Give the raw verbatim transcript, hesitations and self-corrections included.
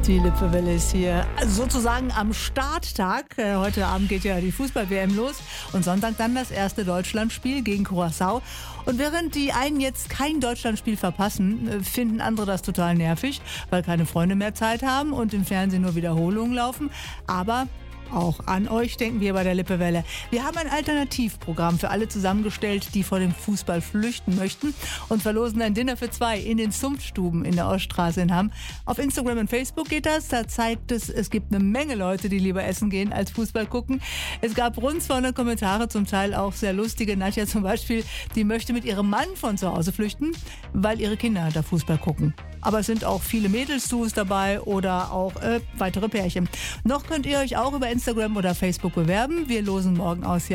Die Lippe-Welle ist hier sozusagen am Starttag. Äh, heute Abend geht ja die Fußball-W M los und Sonntag dann das erste Deutschlandspiel gegen Curaçao. Und während die einen jetzt kein Deutschlandspiel verpassen, äh, finden andere das total nervig, weil keine Freunde mehr Zeit haben und im Fernsehen nur Wiederholungen laufen. Aber auch an euch denken wir bei der Lippe-Welle. Wir haben ein Alternativprogramm für alle zusammengestellt, die vor dem Fußball flüchten möchten und verlosen ein Dinner für zwei in den Zunftstuben in der Oststraße in Hamm. Auf Instagram und Facebook geht das. Da zeigt es, es gibt eine Menge Leute, die lieber essen gehen als Fußball gucken. Es gab rund zweihundert Kommentare, zum Teil auch sehr lustige. Nadja zum Beispiel, die möchte mit ihrem Mann von zu Hause flüchten, weil ihre Kinder da Fußball gucken. Aber es sind auch viele Mädels-Duos dabei oder auch äh, weitere Pärchen. Noch könnt ihr euch auch über Instagram oder Facebook bewerben. Wir losen morgen aus hier